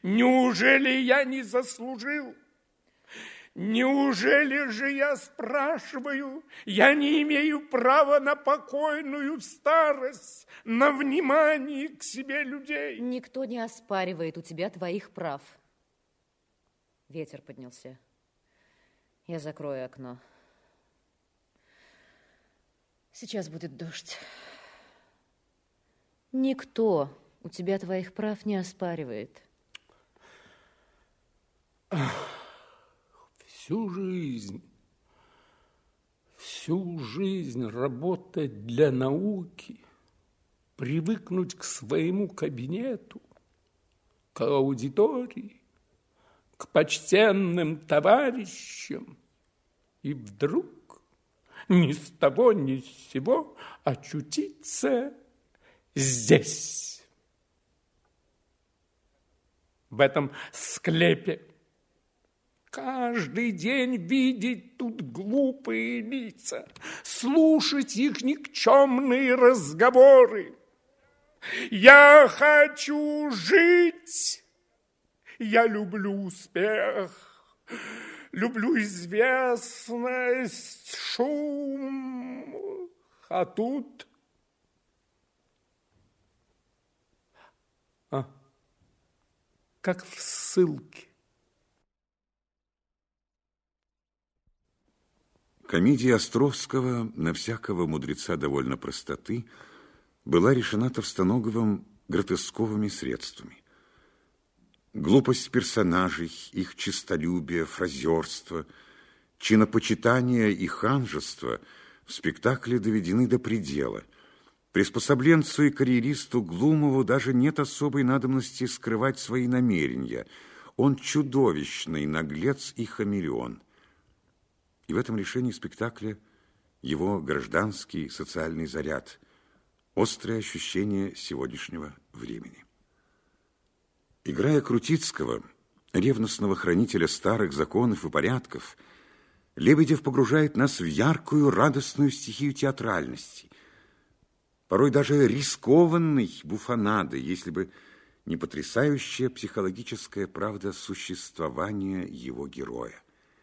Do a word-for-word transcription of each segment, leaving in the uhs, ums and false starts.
Неужели я не заслужил? Неужели же я спрашиваю, я не имею права на покойную старость, на внимание к себе людей? Никто не оспаривает у тебя твоих прав. Ветер поднялся. Я закрою окно. Сейчас будет дождь. Никто у тебя твоих прав не оспаривает. Всю жизнь, всю жизнь работать для науки, привыкнуть к своему кабинету, к аудитории, к почтенным товарищам, и вдруг ни с того ни с сего очутиться здесь, в этом склепе. Каждый день видеть тут глупые лица, слушать их никчемные разговоры. Я хочу жить. Я люблю успех, люблю известность, шум. А тут... А, как в ссылке. Комедия Островского «На всякого мудреца довольно простоты» была решена Товстоноговым гротесковыми средствами. Глупость персонажей, их честолюбие, фразерство, чинопочитание и ханжество в спектакле доведены до предела. Приспособленцу и карьеристу Глумову даже нет особой надобности скрывать свои намерения. Он чудовищный наглец и хамелеон. И в этом решении спектакля его гражданский социальный заряд, острое ощущение сегодняшнего времени. Играя Крутицкого, ревностного хранителя старых законов и порядков, Лебедев погружает нас в яркую, радостную стихию театральности, порой даже рискованной буфонады, если бы не потрясающая психологическая правда существования его героя.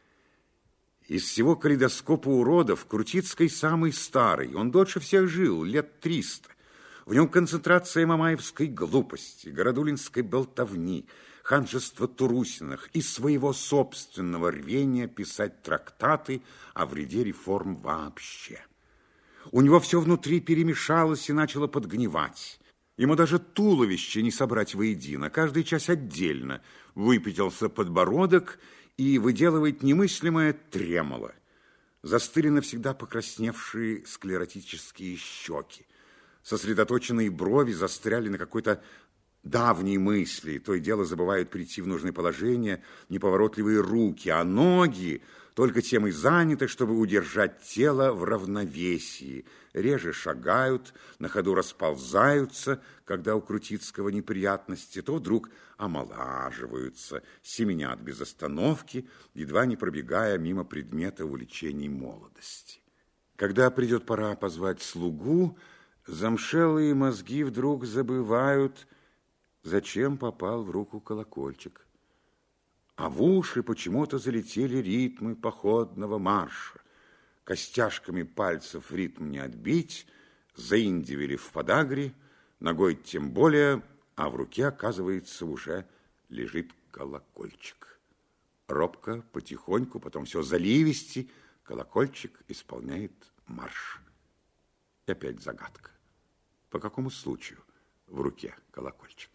Из всего калейдоскопа уродов Крутицкий самый старый. Он дольше всех жил, лет триста. В нем концентрация мамаевской глупости, городулинской болтовни, ханжества Турусиных и своего собственного рвения писать трактаты о вреде реформ вообще. У него все внутри перемешалось и начало подгнивать. Ему даже туловище не собрать воедино, каждая часть отдельно. Выпятился подбородок и выделывает немыслимое тремоло. Застыли навсегда покрасневшие склеротические щеки. Сосредоточенные брови застряли на какой-то давней мысли. То и дело забывают прийти в нужное положение неповоротливые руки, а ноги только тем и заняты, чтобы удержать тело в равновесии. Реже шагают, на ходу расползаются, когда у Крутицкого неприятности, то вдруг омолаживаются, семенят без остановки, едва не пробегая мимо предмета увлечений молодости. Когда придет пора позвать слугу, замшелые мозги вдруг забывают, зачем попал в руку колокольчик. А в уши почему-то залетели ритмы походного марша. Костяшками пальцев в ритм не отбить, заиндивели в подагре, ногой тем более, а в руке, оказывается, уже лежит колокольчик. Робко, потихоньку, потом все заливисти, колокольчик исполняет марш. И опять загадка. По какому случаю в руке колокольчик?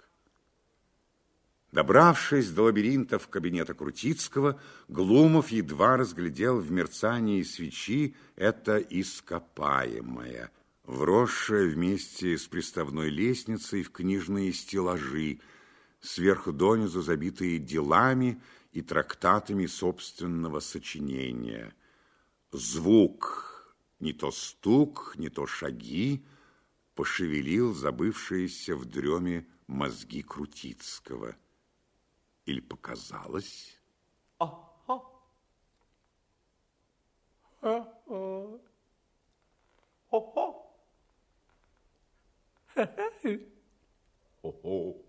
Добравшись до лабиринтов кабинета Крутицкого, Глумов едва разглядел в мерцании свечи это ископаемое, вросшее вместе с приставной лестницей в книжные стеллажи, сверху донизу забитые делами и трактатами собственного сочинения. Звук, не то стук, не то шаги, пошевелил забывшиеся в дреме мозги Крутицкого. Или показалось? Ага. Ага. Ого. Ого.